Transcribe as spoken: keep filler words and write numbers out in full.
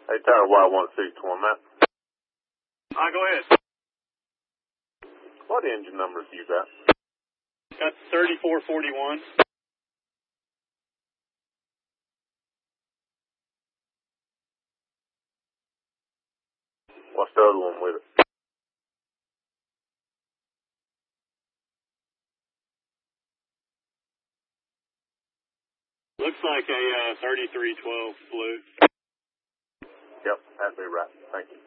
Hey, Tower Y one six one, Matt. All right, go ahead. What engine numbers you got? Got thirty-four forty-one. What's the other one with it? Looks like a uh, thirty-three twelve blue. Yep, that'd be right. Thank you.